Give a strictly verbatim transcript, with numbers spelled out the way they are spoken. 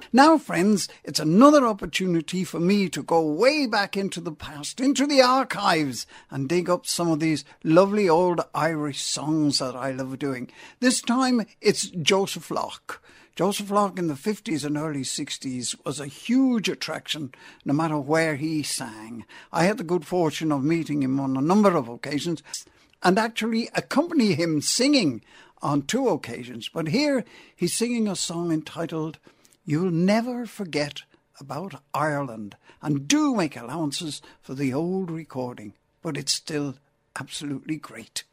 Now, friends, it's another opportunity for me to go way back into the past, into the archives, and dig up some of these lovely old Irish songs that I love doing. This time, it's Joseph Locke. Joseph Locke in the fifties and early sixties was a huge attraction, no matter where he sang. I had the good fortune of meeting him on a number of occasions and actually accompany him singing on two occasions. But here he's singing a song entitled You'll Never Forget About Ireland. And do make allowances for the old recording, but it's still absolutely great.